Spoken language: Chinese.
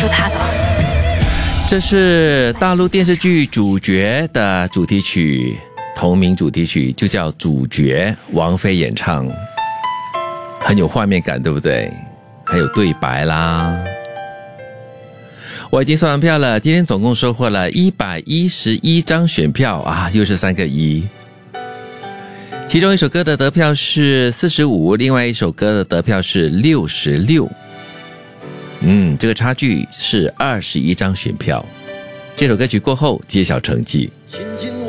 住他的。 这是大陆电视剧《主角》的主题曲，同名主题曲就叫《主角》，王菲演唱，很有画面感，对不对？还有对白啦。我已经算完票了，今天总共收获了111张选票啊，又是3个1。其中一首歌的得票是45，另外一首歌的得票是66。这个差距是21张选票。这首歌曲过后揭晓成绩。